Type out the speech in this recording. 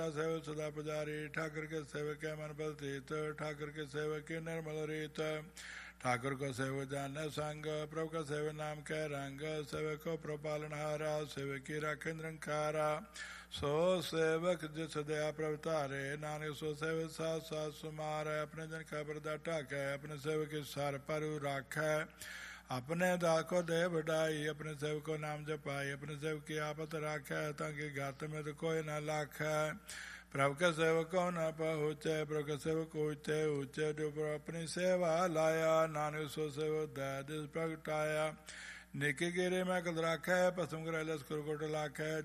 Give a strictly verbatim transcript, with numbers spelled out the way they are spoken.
save सदा पुजारी ठाकुर के सेवक के मन प्रतीत ठाकुर के सेवक के निर्मल रीत ठाकुर को सेव जान संग प्रभु का सेव नाम के रंग सेवक को प्रपालनहारा सेवक की राखे निरंकारा सो सेवक जिस दया प्रभुतारे नानक सो सेव सास सास सुमार अपने जन का बरदा टाके अपने सेवक के सार पर राखे अपने दास को दे बढ़ाई अपने सेवक को नाम जपाई अपने सेवक की आपत राखे ताकि घात में तो कोई न लाखे प्रभु के सेवक को न पहुँचे प्रभु के सेवक ऊंचे ऊंचे जो अपनी सेवा लाया नानक सो सेवक दया दिस प्रगटाया निकी गिरी में कद राखे पसम ग्रह लस्कर कोट लाखे